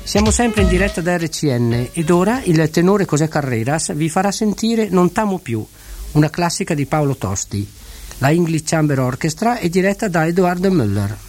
Siamo sempre in diretta da RCN ed ora il tenore José Carreras vi farà sentire Non t'amo più, una classica di Paolo Tosti. La English Chamber Orchestra è diretta da Edoardo Müller.